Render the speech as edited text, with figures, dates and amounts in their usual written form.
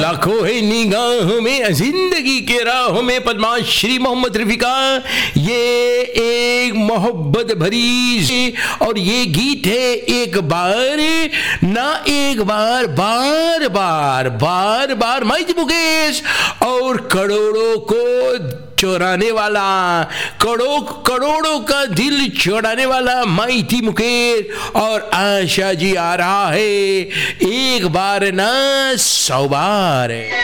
लाखों है निगाहों में, जिंदगी के राहों में पद्माश्री मोहम्मद रफीका। ये एक मोहब्बत भरी और ये गीत है एक बार ना एक बार, बार बार बार बार माइती मुकेश और करोड़ों को चोराने वाला, करोड़ों का दिल चोराने वाला माइती मुकेश और आशा जी आ रहा है एक बार ना 100 बार।